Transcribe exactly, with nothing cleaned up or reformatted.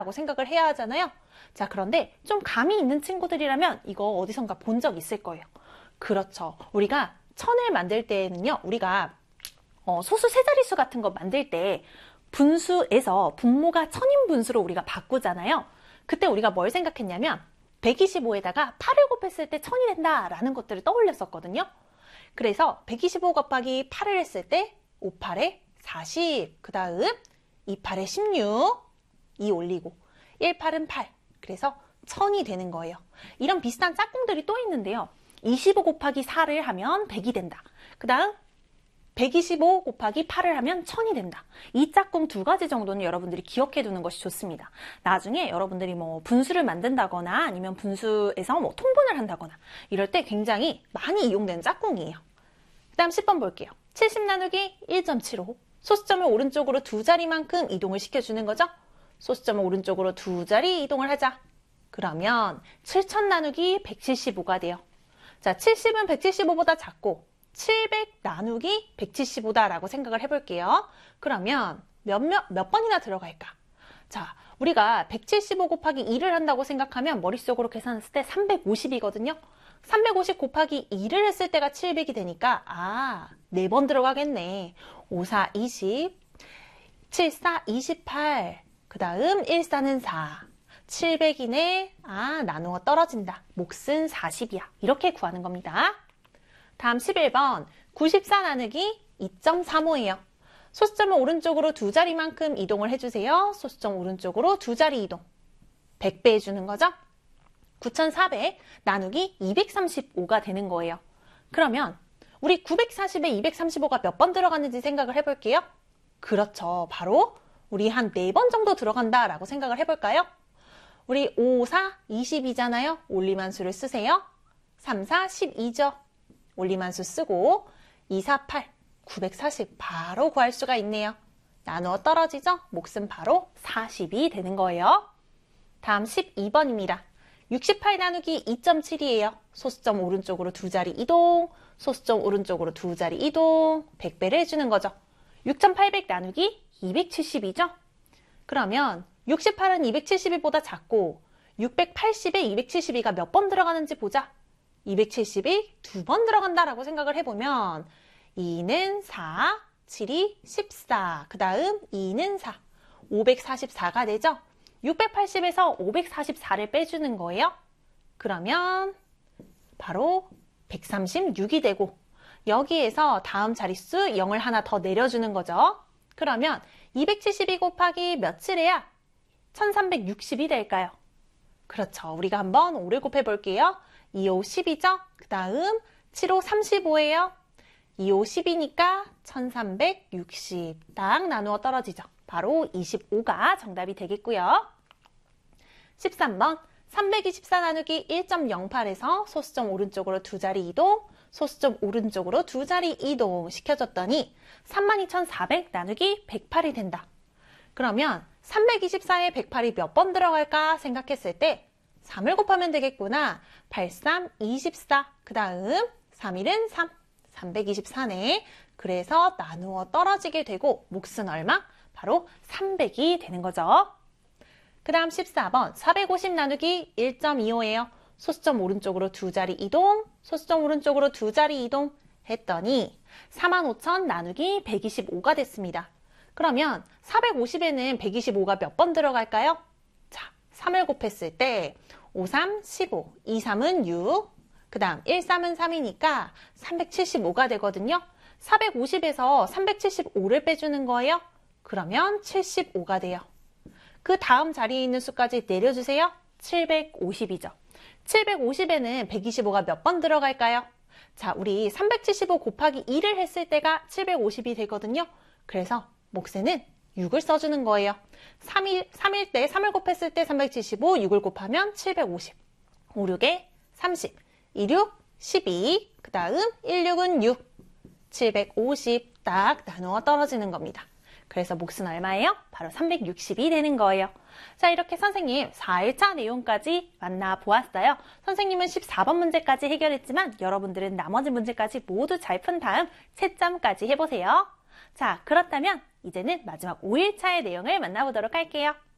라고 생각을 해야 하잖아요. 자, 그런데 좀 감이 있는 친구들이라면 이거 어디선가 본 적 있을 거예요. 그렇죠. 우리가 천을 만들 때는요, 우리가 어, 소수 세자릿수 같은 거 만들 때 분수에서 분모가 천인 분수로 우리가 바꾸잖아요. 그때 우리가 뭘 생각했냐면 백이십오에다가 팔을 곱했을 때 천이 된다라는 것들을 떠올렸었거든요. 그래서 백이십오 곱하기 팔을 했을 때 오, 팔에 사십, 그 다음 이, 팔에 십육, 이 올리고 일, 팔은 팔, 그래서 천이 되는 거예요. 이런 비슷한 짝꿍들이 또 있는데요. 이십오 곱하기 사를 하면 백이 된다. 그 다음 백이십오 곱하기 팔을 하면 천이 된다. 이 짝꿍 두 가지 정도는 여러분들이 기억해 두는 것이 좋습니다. 나중에 여러분들이 뭐 분수를 만든다거나 아니면 분수에서 뭐 통분을 한다거나 이럴 때 굉장히 많이 이용되는 짝꿍이에요. 그 다음 십 번 볼게요. 칠십 나누기 일 점 칠오. 소수점을 오른쪽으로 두 자리만큼 이동을 시켜주는 거죠. 소수점을 오른쪽으로 두 자리 이동을 하자. 그러면 칠천 나누기 백칠십오가 돼요. 자, 칠십은 백칠십오보다 작고 칠백 나누기 백칠십오다라고 생각을 해볼게요. 그러면 몇, 몇, 몇 번이나 들어갈까? 자, 우리가 백칠십오 곱하기 이를 한다고 생각하면 머릿속으로 계산했을 때 삼백오십이거든요. 삼백오십 곱하기 이를 했을 때가 칠백이 되니까 아, 네 번 들어가겠네. 오, 사, 이십, 칠, 사, 이십팔, 그 다음 일, 사는 사, 칠백이네. 아, 나누어 떨어진다. 몫은 사십이야. 이렇게 구하는 겁니다. 다음 십일 번, 구십사 나누기 이 점 삼오예요. 소수점을 오른쪽으로 두 자리만큼 이동을 해주세요. 소수점 오른쪽으로 두 자리 이동. 백 배 해주는 거죠? 구천사백 나누기 이백삼십오가 되는 거예요. 그러면 우리 구백사십에 이백삼십오가 몇 번 들어갔는지 생각을 해볼게요. 그렇죠. 바로 우리 한 네 번 정도 들어간다라고 생각을 해볼까요? 우리 오, 사, 이십이잖아요. 올림한수를 쓰세요. 삼, 사, 십이죠. 올림한수 쓰고 이, 사, 팔, 구백사십 바로 구할 수가 있네요. 나누어 떨어지죠? 몫은 바로 사십이 되는 거예요. 다음 십이 번입니다. 육십팔 나누기 이 점 칠이에요. 소수점 오른쪽으로 두 자리 이동, 소수점 오른쪽으로 두 자리 이동, 백 배를 해주는 거죠. 육천팔백 나누기 이백칠십이죠. 그러면 육십팔은 이백칠십이보다 작고 육백팔십에 이백칠십이가 몇 번 들어가는지 보자. 이백칠십이 두 번 들어간다라고 생각을 해보면 이는 사, 칠이 십사, 그 다음 이는 사, 오백사십사가 되죠. 육백팔십에서 오백사십사를 빼주는 거예요. 그러면 바로 백삼십육이 되고 여기에서 다음 자릿수 영을 하나 더 내려주는 거죠. 그러면 이백칠십이 곱하기 며칠이야? 천삼백육십이 될까요? 그렇죠. 우리가 한번 오를 곱해 볼게요. 이, 오, 십이죠? 그 다음 칠, 오, 삼십오예요. 이, 오, 십이니까 천삼백육십 딱 나누어 떨어지죠. 바로 이십오가 정답이 되겠고요. 십삼 번 삼백이십사 나누기 일 점 영팔에서 소수점 오른쪽으로 두 자리 이동, 소수점 오른쪽으로 두 자리 이동 시켜줬더니 삼만 이천사백 나누기 백팔이 된다. 그러면 삼백이십사에 백팔이 몇 번 들어갈까 생각했을 때 삼을 곱하면 되겠구나. 팔, 삼, 이십사, 그 다음 삼, 일은 삼, 삼백이십사네. 그래서 나누어 떨어지게 되고 몫은 얼마? 바로 삼백이 되는 거죠. 그 다음 십사 번 사백오십 나누기 일 점 이오예요. 소수점 오른쪽으로 두 자리 이동, 소수점 오른쪽으로 두 자리 이동 했더니 사만 오천 나누기 백이십오가 됐습니다. 그러면 사백오십에는 백이십오가 몇 번 들어갈까요? 자, 삼을 곱했을 때 오, 삼, 십오, 이, 삼은 육, 그 다음 일, 삼은 삼이니까 삼백칠십오가 되거든요. 사백오십에서 삼백칠십오를 빼주는 거예요. 그러면 칠십오가 돼요. 그 다음 자리에 있는 수까지 내려주세요. 칠백오십이죠. 칠백오십에는 백이십오가 몇 번 들어갈까요? 자, 우리 삼백칠십오 곱하기 이를 했을 때가 칠백오십이 되거든요. 그래서 몫에는 육을 써주는 거예요. 삼일, 삼일 때 삼을 곱했을 때 삼백칠십오, 육을 곱하면 칠백오십. 오, 육에 삼십, 이, 육, 십이, 그 다음 일, 육은 육, 칠백오십 딱 나누어 떨어지는 겁니다. 그래서 몫은 얼마예요? 바로 삼백육십이 되는 거예요. 자, 이렇게 선생님 사 일차 내용까지 만나보았어요. 선생님은 십사 번 문제까지 해결했지만 여러분들은 나머지 문제까지 모두 잘 푼 다음 채점까지 해보세요. 자, 그렇다면 이제는 마지막 오 일차의 내용을 만나보도록 할게요.